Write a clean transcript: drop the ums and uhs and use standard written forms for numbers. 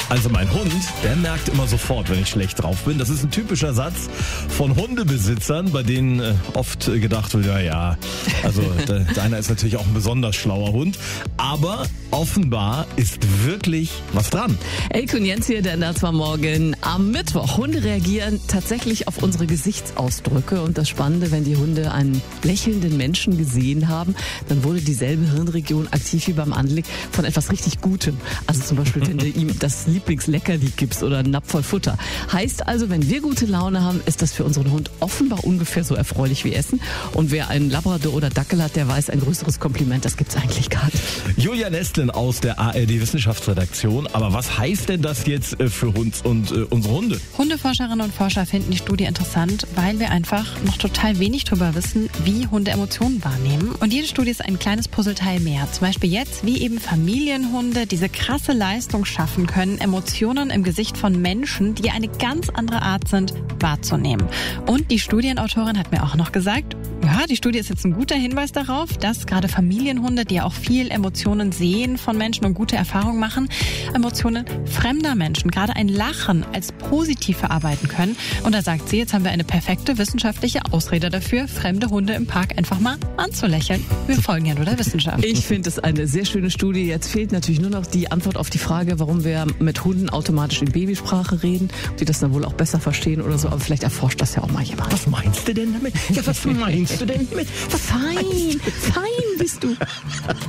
Also mein Hund, der merkt immer sofort, wenn ich schlecht drauf bin. Das ist ein typischer Satz von Hundebesitzern, bei denen oft gedacht wird, ja, also deiner ist natürlich auch ein besonders schlauer Hund. Aber offenbar ist wirklich was dran. Elke und Jens hier, der NDR 2 Morgen am Mittwoch. Hunde reagieren tatsächlich auf unsere Gesichtsausdrücke. Und das Spannende, wenn die Hunde einen lächelnden Menschen gesehen haben, dann wurde dieselbe Hirnregion aktiv wie beim Anblick von etwas richtig Gutem. Also zum Beispiel, wenn du ihm das Lieblingsleckerli gibst oder einen Napf voll Futter. Heißt also, wenn wir gute Laune haben, ist das für unseren Hund offenbar ungefähr so erfreulich wie Essen. Und wer einen Labrador oder Dackel hat, der weiß, ein größeres Kompliment, das gibt's eigentlich gar nicht. Julia Nestlin aus der ARD-Wissenschaftsredaktion. Aber was heißt denn das jetzt für uns und unsere Hunde? Hundeforscherinnen und Forscher finden die Studie interessant, weil wir einfach noch total wenig darüber wissen, wie Hunde Emotionen wahrnehmen. Und jede Studie ist ein kleines Puzzleteil mehr. Zum Beispiel jetzt, wie eben Familienhunde diese krasse Leistung schaffen können, Emotionen im Gesicht von Menschen, die eine ganz andere Art sind, wahrzunehmen. Und die Studienautorin hat mir auch noch gesagt, ja, die Studie ist jetzt ein guter Hinweis darauf, dass gerade Familienhunde, die ja auch viel Emotionen sehen von Menschen und gute Erfahrungen machen, Emotionen fremder Menschen, gerade ein Lachen als positiv verarbeiten können. Und da sagt sie, jetzt haben wir eine perfekte wissenschaftliche Ausrede dafür, fremde Hunde im Park einfach mal anzulächeln. Wir folgen ja nur der Wissenschaft. Ich finde es eine sehr schöne Studie. Jetzt fehlt natürlich nur noch die Antwort auf die Frage, warum wir mit Hunden automatisch in Babysprache reden, ob die das dann wohl auch besser verstehen oder so. Aber vielleicht erforscht das ja auch mal jemand. Was meinst du denn damit? Ja, was meinst du denn damit? Fein bist du.